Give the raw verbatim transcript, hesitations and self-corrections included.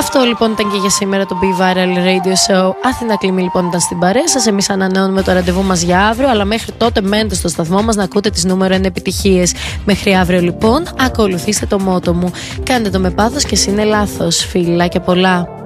Αυτό λοιπόν ήταν και για σήμερα το Be Viral Radio Show. Αθηνά Κλίμη λοιπόν ήταν στην παρέα σας. Εμείς ανανεώνουμε το ραντεβού μας για αύριο, αλλά μέχρι τότε μένετε στο σταθμό μας να ακούτε τις νούμερο ένα επιτυχίες. Μέχρι αύριο λοιπόν, ακολουθήστε το μότο μου. Κάντε το με πάθος και είναι λάθος. Φιλάκια πολλά.